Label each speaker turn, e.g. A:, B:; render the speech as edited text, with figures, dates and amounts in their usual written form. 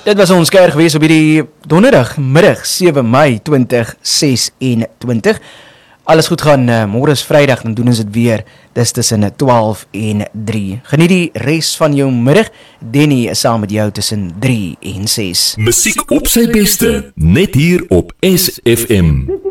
A: Dit was ons kuier gewees op hierdie donderdagmiddag 7 Mei 2026. Alles goed gaan, môre is Vrydag, dan doen ons dit weer, dis tussen 12 en 3. Geniet die res van jou middag, Denny is saam met jou tussen 3 en 6.
B: Musiek op sy beste, net hier op SFM.